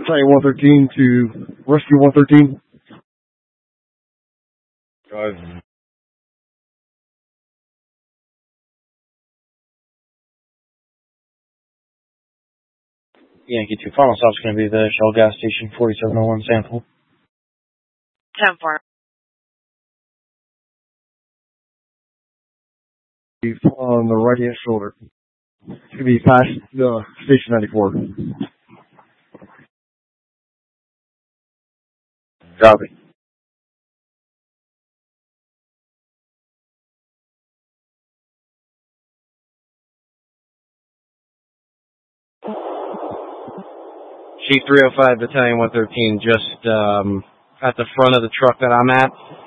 Battalion 113 to Rescue 113. Drive. Yankee 2, final stop's going to be the Shell gas station, 4701 sample. 10-4. On the right hand shoulder. It's going to be past the Station 94. Copy. Chief 305, Battalion 113, just at the front of the truck that I'm at.